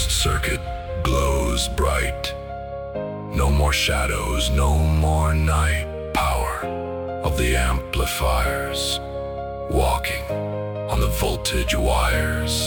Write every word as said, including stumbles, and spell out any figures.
closed circuit glows bright. No more shadows, no more night. Power of the amplifiers, walking on the voltage wires.